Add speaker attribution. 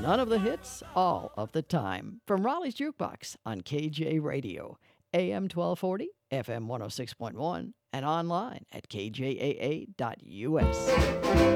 Speaker 1: None of the hits, all of the time. From Raleigh's Jukebox on KJ Radio, AM 1240, FM 106.1, and online at kjaa.us.